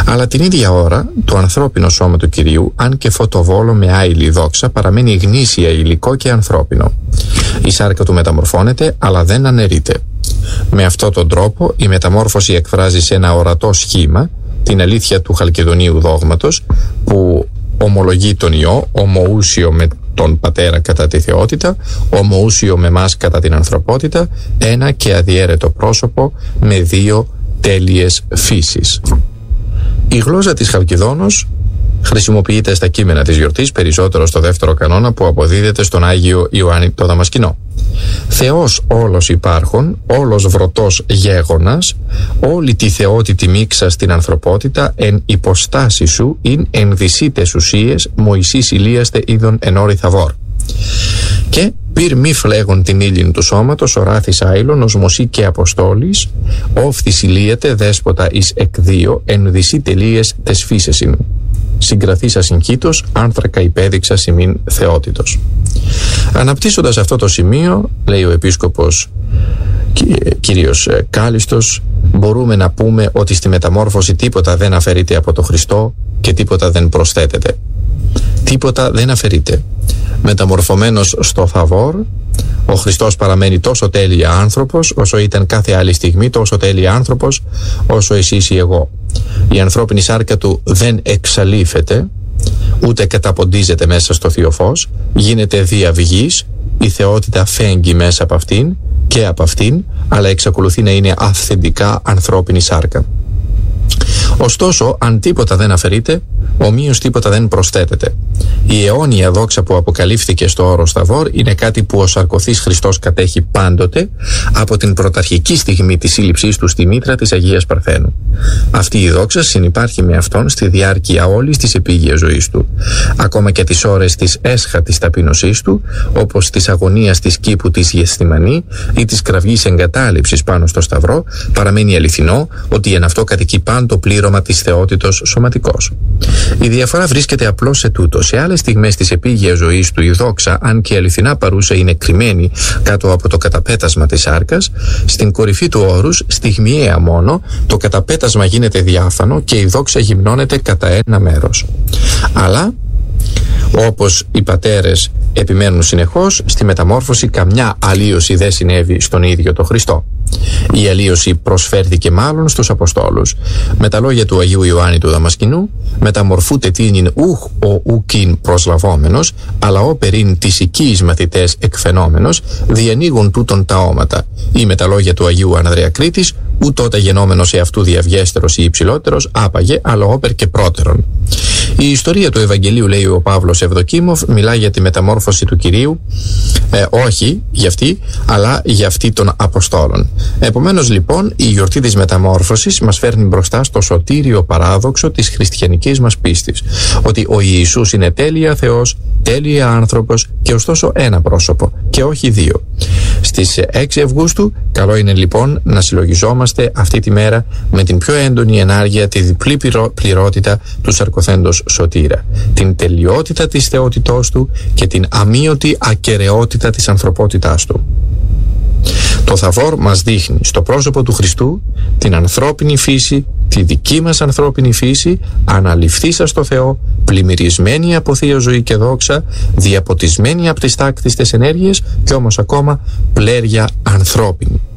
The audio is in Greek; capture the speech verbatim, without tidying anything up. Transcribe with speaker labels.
Speaker 1: Αλλά την ίδια ώρα το ανθρώπινο σώμα του Κυρίου, αν και φωτοβόλο με άειλη δόξα, παραμένει γνήσια υλικό και ανθρώπινο. Η σάρκα του μεταμορφώνεται, αλλά δεν αναιρείται. Με αυτόν τον τρόπο η μεταμόρφωση εκφράζει σε ένα ορατό σχήμα την αλήθεια του Χαλκιδονίου δόγματος, που ομολογεί τον Υιό ομοούσιο με τον Πατέρα κατά τη θεότητα, ομοούσιο με μας κατά την ανθρωπότητα, ένα και αδιέρετο πρόσωπο με δύο τέλειες φύσεις. Η γλώσσα της Χαλκιδόνος χρησιμοποιείται στα κείμενα της γιορτής, περισσότερο στο δεύτερο κανόνα που αποδίδεται στον Άγιο Ιωάννη το Δαμασκηνό. Θεός όλος υπάρχων, όλος βρωτός γέγονας, όλη τη θεότητη μίξα στην ανθρωπότητα, εν υποστάση σου, ειν εν δυσίτες ουσίες, Μωυσής ηλίαστε είδων εν όρη Θαβόρ. Και πυρ μη φλέγον την ύλην του σώματος, οράθης άειλον, οσμοσή και αποστόλης, όφθης ηλίεται δέσποτα εις εκ δύο, εν δυσί τελείες τες φύσεσιν. Συγκραθήσα συγχύτως, άνθρακα υπέδειξα σημείν θεότητος. Αναπτύσσοντας αυτό το σημείο, λέει ο επίσκοπος κύριος Κάλιστος, μπορούμε να πούμε ότι στη μεταμόρφωση τίποτα δεν αφαιρείται από το Χριστό και τίποτα δεν προσθέτεται. Τίποτα δεν αφαιρείται. Μεταμορφωμένος στο Θαβόρ, ο Χριστός παραμένει τόσο τέλεια άνθρωπος όσο ήταν κάθε άλλη στιγμή, τόσο τέλεια άνθρωπος όσο εσείς ή εγώ. Η ανθρώπινη σάρκα του δεν εξαλείφεται, ούτε καταποντίζεται μέσα στο θείο φως, γίνεται διαυγής, η θεότητα φέγγει μέσα από αυτήν και από αυτήν, αλλά εξακολουθεί να είναι αυθεντικά ανθρώπινη σάρκα. Ωστόσο, αν τίποτα δεν αφαιρείται, ομοίως τίποτα δεν προσθέτεται. Η αιώνια δόξα που αποκαλύφθηκε στο όρος Θαβόρ είναι κάτι που ο σαρκωθής Χριστός κατέχει πάντοτε από την πρωταρχική στιγμή της σύλληψής του στη μήτρα της Αγίας Παρθένου. Αυτή η δόξα συνυπάρχει με αυτόν στη διάρκεια όλης της επίγειας ζωής του. Ακόμα και τις ώρες της έσχατης ταπείνωσής του, όπως της αγωνίας της κήπου της Γεθσιμανή ή της κραυγής εγκατάλειψης πάνω στο Σταυρό, παραμένει αληθινό ότι εν αυτό κατοικεί πάντο το πλήρωμα της θεότητος σωματικός. Η διαφορά βρίσκεται απλώς σε τούτο. Σε άλλες στιγμές της επίγειας ζωής του η δόξα, αν και αληθινά παρούσα, είναι κρυμμένη κάτω από το καταπέτασμα της σάρκας. Στην κορυφή του όρους, στιγμιαία μόνο, το καταπέτασμα γίνεται διάφανο και η δόξα γυμνώνεται κατά ένα μέρος. Αλλά, όπως οι πατέρες επιμένουν συνεχώς, στη μεταμόρφωση καμιά αλλίωση δεν συνέβη στον ίδιο το Χριστό. Η αλλίωση προσφέρθηκε μάλλον στους Αποστόλους. Με τα λόγια του Αγίου Ιωάννη του Δαμασκηνού, μεταμορφούτε τίνιν ουχ ο ουκίν προσλαβόμενος, αλλά όπεριν τις οικείς μαθητές εκφαινόμενος, διανοίγουν τούτον τα όματα. Ή με τα λόγια του Αγίου Ανδρέα Κρήτης, ου τότε γενόμενος εαυτού διαυγέστερος ή υψηλότερος, άπαγε, αλλά όπερ και πρώτερον. Η ιστορία του Ευαγγελίου, λέει ο Παύλος Ευδοκίμοφ, μιλά για τη μεταμόρφωση του Κυρίου, ε, όχι για αυτή, αλλά για αυτή των Αποστόλων. Επομένως λοιπόν, η γιορτή της μεταμόρφωσης μας φέρνει μπροστά στο σωτήριο παράδοξο της χριστιανικής μας πίστης, ότι ο Ιησούς είναι τέλεια Θεός, τέλεια άνθρωπος και ωστόσο ένα πρόσωπο και όχι δύο. Στις έξι Αυγούστου, καλό είναι λοιπόν να συλλογιζόμαστε αυτή τη μέρα με την πιο έντονη ενάργεια τη διπλή πληρότητα του σαρκωθέντος σωτήρα, την τελειότητα της θεότητός του και την αμείωτη ακεραιότητα της ανθρωπότητάς του. Το Θαβόρ μας δείχνει στο πρόσωπο του Χριστού την ανθρώπινη φύση, τη δική μας ανθρώπινη φύση, αναληφθήσα στο Θεό, πλημμυρισμένη από Θεία Ζωή και δόξα, διαποτισμένη από τις τάκτιστες ενέργειες και όμως ακόμα πλέρια ανθρώπινη.